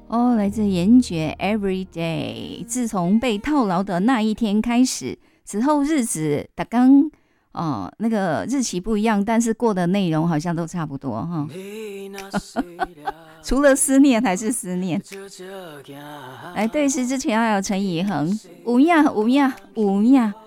哦，来自严爵 Every Day。自从被套牢的那一天开始，此后日子打刚那个日期不一样，但是过的内容好像都差不多哈。除了思念还是思念。来对诗之前还有陈以恒，有影有影有影。